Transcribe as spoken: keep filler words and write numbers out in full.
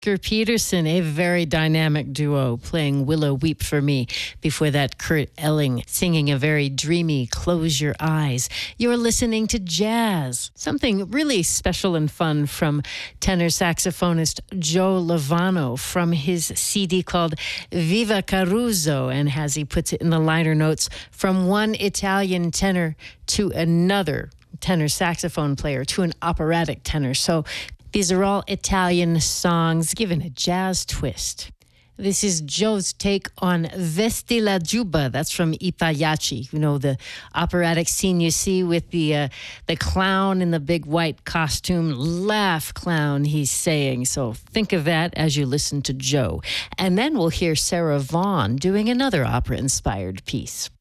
Oscar Peterson, a very dynamic duo playing Willow Weep for Me. Before that, Kurt Elling singing a very dreamy Close Your Eyes. You're listening to jazz, something really special and fun from tenor saxophonist Joe Lovano from his C D called Viva Caruso, and as he puts it in the liner notes, from one Italian tenor to another tenor saxophone player to an operatic tenor. So these are all Italian songs given a jazz twist. This is Joe's take on Vesti la Giubba. That's from I Pagliacci. You know, the operatic scene you see with the uh, the clown in the big white costume. Laugh, clown, he's saying. So think of that as you listen to Joe. And then we'll hear Sarah Vaughan doing another opera-inspired piece.